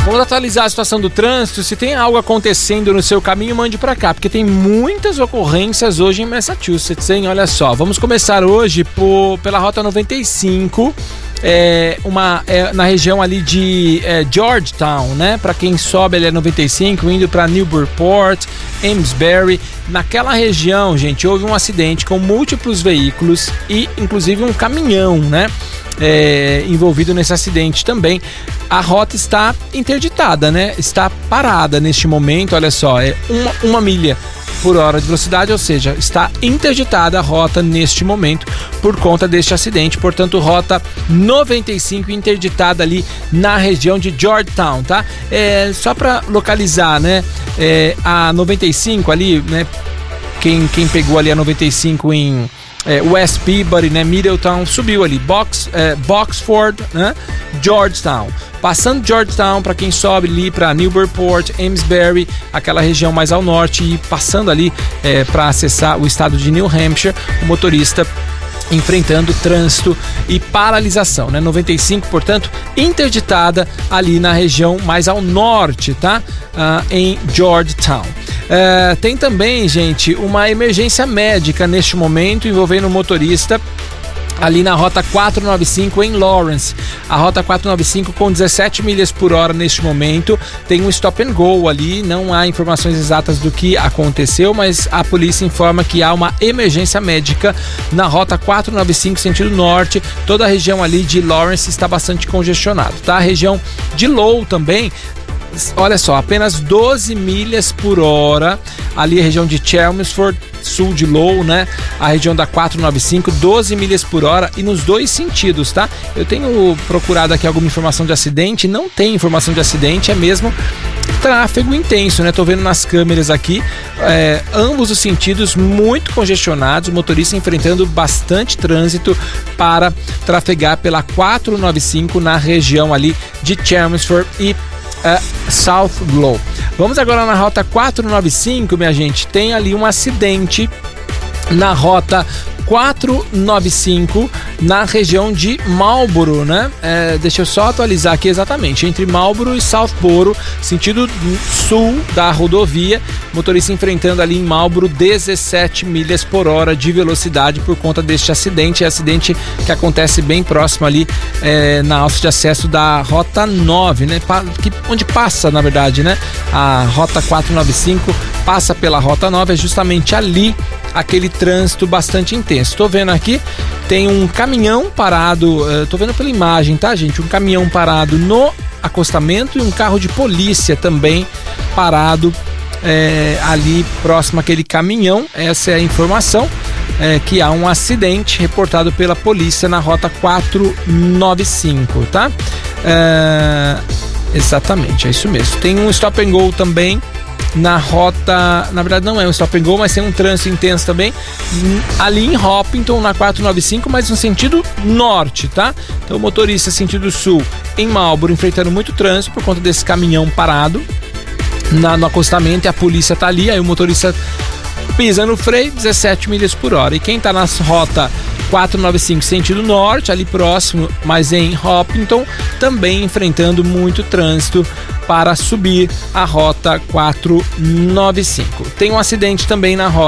Vamos atualizar a situação do trânsito. Se tem algo acontecendo no seu caminho, mande pra cá, porque tem muitas ocorrências hoje em Massachusetts, hein? Olha só, vamos começar hoje pela Rota 95, na região ali de Georgetown, né? Pra quem sobe ali a 95, indo pra Newburyport, Amesbury. Naquela região, gente, houve um acidente com múltiplos veículos e inclusive um caminhão, né? Envolvido nesse acidente também. A rota está interditada, né? Está parada neste momento, olha só, uma milha por hora de velocidade, ou seja, está interditada a rota neste momento por conta deste acidente. Portanto, rota 95 interditada ali na região de Georgetown, tá? Só para localizar, né? A 95 ali, né? Quem pegou ali a 95 em West Peabody, né, Middletown, subiu ali, Boxford, né, Georgetown. Passando Georgetown, para quem sobe ali para Newburyport, Amesbury, aquela região mais ao norte, e passando ali para acessar o estado de New Hampshire, o motorista enfrentando trânsito e paralisação, né? 95, portanto, interditada ali na região mais ao norte, tá? Em Georgetown. Tem também, gente, uma emergência médica neste momento envolvendo um motorista ali na Rota 495 em Lawrence. A Rota 495 com 17 milhas por hora neste momento. Tem um stop and go ali, não há informações exatas do que aconteceu, mas a polícia informa que há uma emergência médica na Rota 495 sentido norte. Toda a região ali de Lawrence está bastante congestionado, tá? A região de Lowell também, olha só, apenas 12 milhas por hora, ali a região de Chelmsford, sul de Lowell, né? A região da 495, 12 milhas por hora e nos dois sentidos, tá? Eu tenho procurado aqui alguma informação de acidente, não tem informação de acidente, é mesmo tráfego intenso, né? Tô vendo nas câmeras aqui, ambos os sentidos muito congestionados, o motorista enfrentando bastante trânsito para trafegar pela 495 na região ali de Chelmsford e South Glow. Vamos agora na Rota 495, minha gente. Tem ali um acidente na Rota 495 na região de Marlboro, né? Deixa eu só atualizar aqui exatamente. Entre Marlboro e Southboro, sentido sul da rodovia, motorista enfrentando ali em Marlboro 17 milhas por hora de velocidade por conta deste acidente. Acidente que acontece bem próximo ali na alça de acesso da Rota 9, né? Onde passa, na verdade, né? A Rota 495 passa pela Rota 9, é justamente ali aquele trânsito bastante intenso. Tô vendo aqui, tem um caminhão parado, tô vendo pela imagem, tá, gente? Um caminhão parado no acostamento e um carro de polícia também parado ali próximo àquele caminhão. Essa é a informação, que há um acidente reportado pela polícia na Rota 495, tá? Exatamente, é isso mesmo. Tem um stop and go também na rota, na verdade não é um stop and go, mas tem um trânsito intenso também ali em Hopkinton na 495, mas no sentido norte, tá? Então o motorista sentido sul em Marlboro enfrentando muito trânsito por conta desse caminhão parado no acostamento, e a polícia tá ali, aí o motorista pisa no freio, 17 milhas por hora. E quem tá na Rota 495 sentido norte, ali próximo, mas em Hopkinton, também enfrentando muito trânsito para subir a Rota 495. Tem um acidente também na Rota